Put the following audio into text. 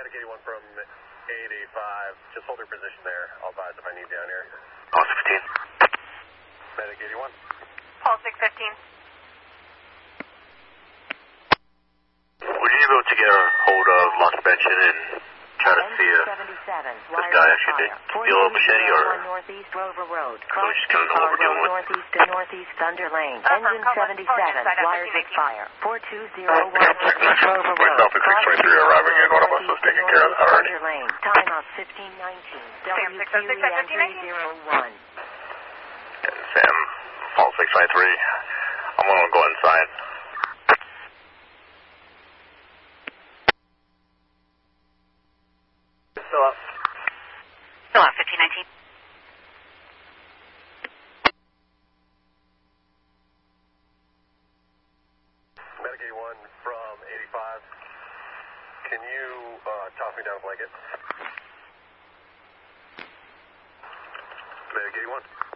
Medic 81 from 885. Just hold your position there. I'll advise if I need down here. Pulse 15. Medic 81. Pulse 615. Would you be able to get a hold of Lost Benson and try to see if this guy actually did steal a machete, or Northeast Rover Road. we're just going to know what we're doing with? Northeast to Northeast Thunder Lane. Engine 77. Wires at fire. 4201 Northeast Rover Road. Southwick 623 arriving in. One of us was taking care of that already. Thunder Lane. Timeout 1519. WQEN 301. Sam, Pulse 653. I'm going to go inside. Still up. Still up, 1519. Medic 81 from 85. Can you toss me down a blanket? Medic 81.